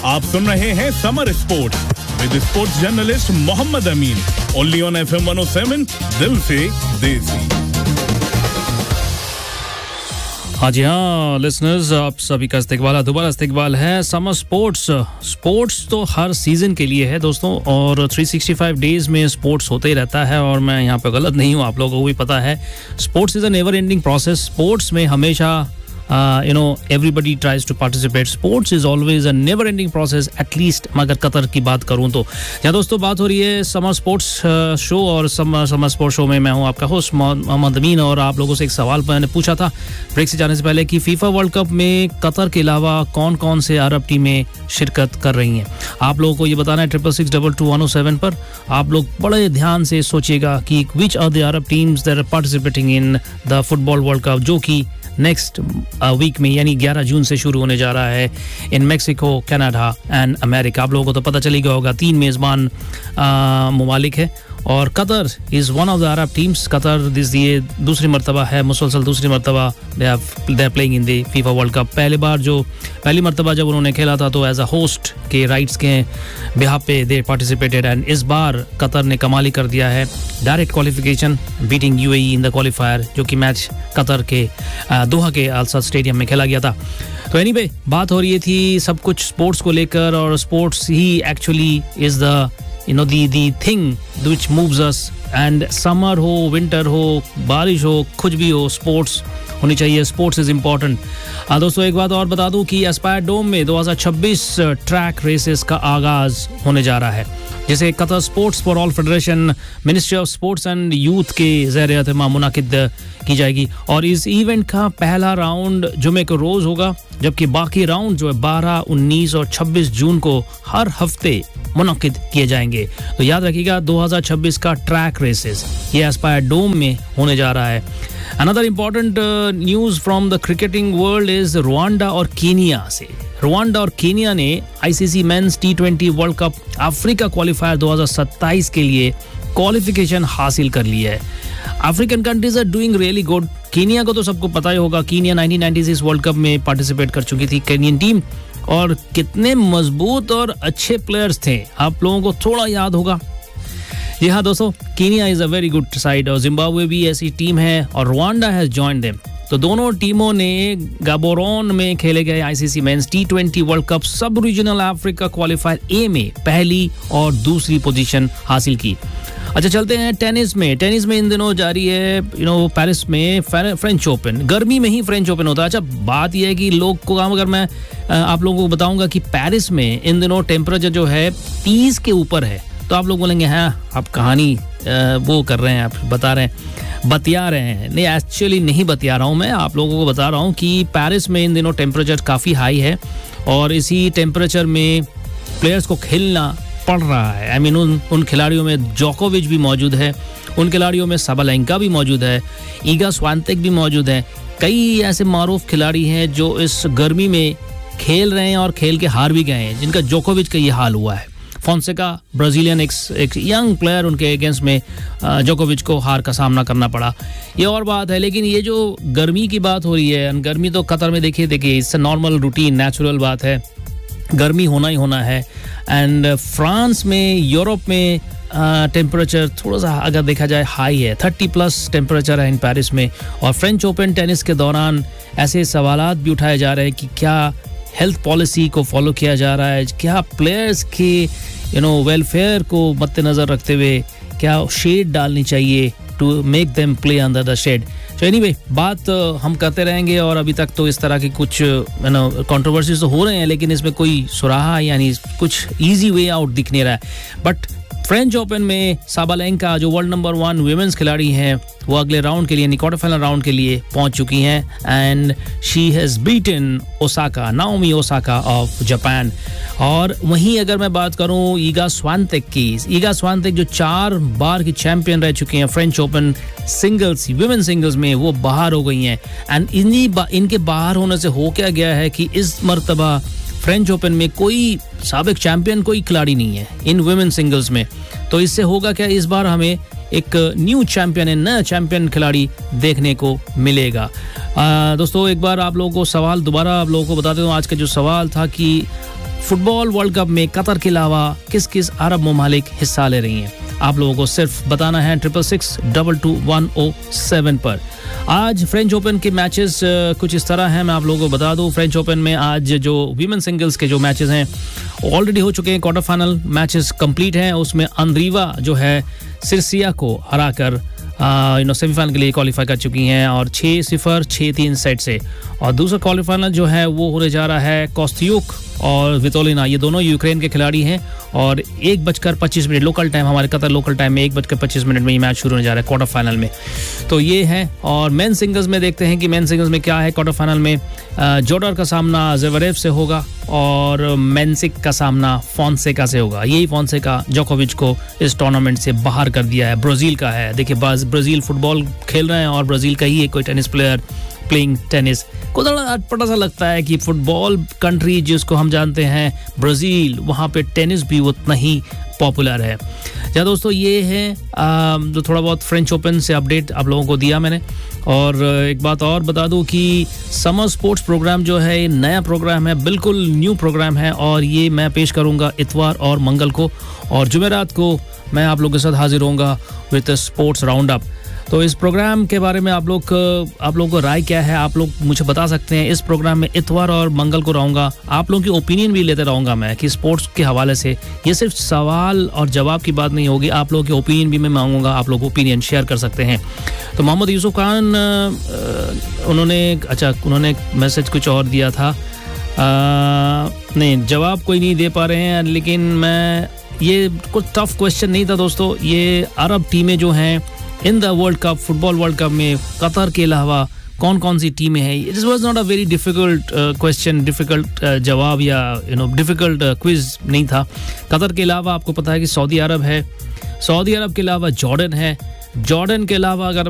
आप सुन रहे हैं summer sports with sports journalist Mohammad Amin, only on FM 107, दिल से देसी। हाँ जी हाँ लिसनर्स, आप सभी का दोबारा इस्तकबाल है। समर स्पोर्ट्स तो हर सीजन के लिए है दोस्तों, और 365 डेज में स्पोर्ट्स होते ही रहता है, और मैं यहाँ पे गलत नहीं हूँ, आप लोगों को भी पता है। Sports is a never ending process. Sports में हमेशा everybody tries to participate. Sports is always a never ending process, at least अगर कतर की बात करूं तो। यहाँ दोस्तों बात हो रही है समर स्पोर्ट्स शो, और समर स्पोर्ट्स शो में मैं हूं आपका होस्ट मोहम्मद अमीन। और आप लोगों से एक सवाल मैंने पूछा था ब्रेक से जाने से पहले कि फीफा वर्ल्ड कप में कतर के अलावा कौन कौन से अरब टीमें शिरकत कर रही हैं। आप लोगों को ये बताना है 66622107 पर। आप लोग बड़े ध्यान से सोचिएगा कि which are the Arab teams that are participating in the football world cup, जो कि नेक्स्ट वीक में यानी 11 जून से शुरू होने जा रहा है in Mexico, Canada and America. आप लोगों को तो पता चल गया होगा 3 मेज़बान ममालिक है, और Qatar is one of the Arab teams. Qatar ये दूसरी मरतबा है, मुसलसल दूसरी मरतबा they are playing in the FIFA world cup. पहली मरतबा जब उन्होंने खेला था तो एज अ होस्ट के राइट्स के बिहाफ पे दे पार्टिसिपेटेड, एंड इस बार कतर ने कमाली कर दिया है, direct qualification beating UAE in the qualifier, जो कि मैच कतर के दोहा के अल-सद स्टेडियम में खेला गया था। तो एनीवे बात हो रही थी सब कुछ स्पोर्ट्स को लेकर, और sports he actually is the the thing which moves us, and summer हो, winter हो, बारिश हो, कुछ भी हो, स्पोर्ट्स होनी चाहिए। Sports is important. दोस्तों एक बात और बता दूं कि एस्पायर डोम में 2026 ट्रैक रेसेस का आगाज होने जा रहा है, जिसे Qatar sports for all federation, ministry of sports and youth के ज़ेर एहतमाम मुनाकिद की जाएगी। और इस इवेंट का पहला राउंड जुमे को रोज होगा, जबकि बाकी राउंड जो है 12, 19 और 26 जून को हर हफ्ते मुनाकिद किए जाएंगे। तो याद रखिएगा 2026 का ट्रैक रेसेस ये एस्पायर डोम में होने जा रहा है। Another important news from the cricketing world is Rwanda और कीनिया से। रुवांडा और कीनिया ने ICC mains T20 world cup Africa qualifier 2027 के लिए क्वालिफिकेशन हासिल कर ली है। African countries are doing really good. Kenya को तो सबको पता ही होगा, कीनिया 1996 वर्ल्ड कप में पार्टिसिपेट कर चुकी थी केनियन टीम, और कितने मजबूत और अच्छे प्लेयर्स थे, आप लोगों को थोड़ा याद होगा। जी हाँ दोस्तों, Kenya is a very good side, और जिम्बाब्वे भी ऐसी टीम है, और रुवांडा हैज जॉइंड देम। तो दोनों टीमों ने गाबोरोन में खेले गए ICC mains T20 world cup सब रीजनल अफ्रीका क्वालिफायर A में पहली और दूसरी पोजीशन हासिल की। अच्छा चलते हैं टेनिस में इन दिनों जारी है पेरिस में फ्रेंच ओपन। गर्मी में ही फ्रेंच ओपन होता है। अच्छा बात यह है कि लोग को अगर मैं आप लोगों को बताऊंगा कि पेरिस में इन दिनों टेम्परेचर जो है 30 के ऊपर है, तो आप लोग बोलेंगे हाँ आप कहानी वो कर रहे हैं, आप बतिया रहे हैं। नहीं, एक्चुअली नहीं बतिया रहा हूँ, मैं आप लोगों को बता रहा हूँ कि पेरिस में इन दिनों टेम्परेचर काफ़ी हाई है, और इसी टेम्परेचर में प्लेयर्स को खेलना पड़ रहा है। आई मीन उन खिलाड़ियों में जोकोविच भी मौजूद है, उन खिलाड़ियों में साबालेंका भी मौजूद है, ईगा स्वांतेक भी मौजूद है। कई ऐसे मारूफ खिलाड़ी हैं जो इस गर्मी में खेल रहे हैं और खेल के हार भी गए हैं, जिनका जोकोविच का ये हाल हुआ है। फोंसेका ब्राजीलियन एक यंग प्लेयर, उनके अगेंस्ट में जोकोविच को हार का सामना करना पड़ा, ये और बात है। लेकिन ये जो गर्मी की बात हो रही है, गर्मी तो कतर में देखिए इससे नॉर्मल रूटीन नेचुरल बात है, गर्मी होना ही होना है। एंड फ्रांस में, यूरोप में टेम्परेचर थोड़ा सा अगर देखा जाए हाई है, 30+ टेम्परेचर है इन पेरिस में। और फ्रेंच ओपन टेनिस के दौरान ऐसे सवालात भी उठाए जा रहे हैं कि क्या हेल्थ पॉलिसी को फॉलो किया जा रहा है, क्या प्लेयर्स के वेलफेयर को मद्देनजर रखते हुए क्या शेड डालनी चाहिए to make them play under the shade. तो एनीवे बात हम करते रहेंगे, और अभी तक तो इस तरह की कुछ कंट्रोवर्सीज तो हो रहे हैं, लेकिन इसमें कोई सुराहा यानी कुछ इजी वे आउट दिख नहीं रहा है। बट फ्रेंच ओपन में साबालेंका जो वर्ल्ड नंबर 1 वुमेन्स खिलाड़ी हैं, वो अगले राउंड के लिए क्वार्टर फाइनल राउंड के लिए पहुंच चुकी हैं, and she has beaten Naomi Osaka of Japan. और वहीं अगर मैं बात करूं ईगा स्वांतेक जो 4 बार की चैंपियन रह चुकी हैं French open singles, women singles में, वो बाहर हो गई हैं। एंड इनके बाहर होने से हो क्या गया है कि इस मर्तबा फ्रेंच ओपन में कोई साबिक चैंपियन कोई खिलाड़ी नहीं है इन वुमेन सिंगल्स में। तो इससे होगा क्या, इस बार हमें एक न्यू चैंपियन, नया चैंपियन खिलाड़ी देखने को मिलेगा। दोस्तों एक बार आप लोगों को सवाल दोबारा आप लोगों को बताते हूँ। आज का जो सवाल था कि फुटबॉल वर्ल्ड कप में कतर के अलावा किस किस अरब ममालिक हिस्सा ले रही हैं? आप लोगों को सिर्फ बताना है 66622107 पर। आज फ्रेंच ओपन के मैचेस कुछ इस तरह हैं, मैं आप लोगों को बता दूं। फ्रेंच ओपन में आज जो वीमेन सिंगल्स के जो मैचेस हैं ऑलरेडी हो चुके हैं, क्वार्टर फाइनल मैचेस कंप्लीट हैं। उसमें अंद्रीवा जो है सिरसिया को हराकर सेमीफाइनल के लिए क्वालिफाई कर चुकी हैं और 6-0 6-3 सेट से। और दूसरा क्वालिफाइनल जो है वो होने जा रहा है कोस्तियुक और वितोलिना, ये दोनों यूक्रेन के खिलाड़ी हैं। और 1:25 लोकल टाइम, हमारे कतर लोकल टाइम में 1:25 में ये मैच शुरू होने जा रहा है क्वार्टर फाइनल में। तो ये है। और मेन सिंगल्स में देखते हैं कि मेन सिंगल्स में क्या है। क्वार्टर फाइनल में जोडर का सामना ज़वेरेव से होगा और मेंसिक का सामना फोंसेका से होगा। यही फोंसेका जोकोविच को इस टूर्नामेंट से बाहर कर दिया है, ब्राज़ील का है। देखिए ब्राज़ील फुटबॉल खेल रहे हैं और ब्राज़ील का ही एक कोई टेनिस प्लेयर प्लेइंग टेनिस को थोड़ा अटपटा सा लगता है कि फुटबॉल कंट्री जिसको हम जानते हैं ब्राज़ील, वहाँ पे टेनिस भी उतना ही पॉपुलर है। जी दोस्तों, ये है जो थोड़ा बहुत फ्रेंच ओपन से अपडेट आप लोगों को दिया मैंने। और एक बात और बता दूं कि समर स्पोर्ट्स प्रोग्राम जो है ये नया प्रोग्राम है, बिल्कुल न्यू प्रोग्राम है और ये मैं पेश करूंगा इतवार और मंगल को, और जुमेरात को मैं आप लोगों के साथ हाजिर होऊंगा विद स्पोर्ट्स राउंड अप। तो इस प्रोग्राम के बारे में आप लोग को राय क्या है, आप लोग मुझे बता सकते हैं। इस प्रोग्राम में इतवार और मंगल को रहूँगा, आप लोगों की ओपिनियन भी लेते रहूँगा मैं कि स्पोर्ट्स के हवाले से ये सिर्फ सवाल और जवाब की बात नहीं होगी, आप लोगों की ओपिनियन भी मैं मांगूंगा, आप लोग ओपिनियन शेयर कर सकते हैं। तो मोहम्मद यूसुफ खान उन्होंने मैसेज कुछ और दिया था, नहीं जवाब कोई नहीं दे पा रहे हैं, लेकिन मैं ये कुछ टफ क्वेश्चन नहीं था दोस्तों। ये अरब टीमें जो हैं in the world cup, football world cup में कतर के अलावा कौन कौन सी टीमें हैं, it was not a very difficult question, difficult जवाब या डिफिकल्ट क्विज नहीं था। कतर के अलावा आपको पता है कि सऊदी अरब है, सऊदी अरब के अलावा जॉर्डन है, जॉर्डन के अलावा अगर